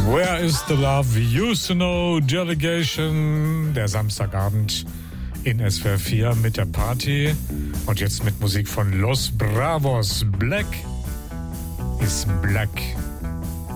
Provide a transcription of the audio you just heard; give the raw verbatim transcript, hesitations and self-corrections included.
Where is the love we used to know? Delegation, der Samstagabend in S W R vier mit der Party. Und jetzt mit Musik von Los Bravos. Black is Black.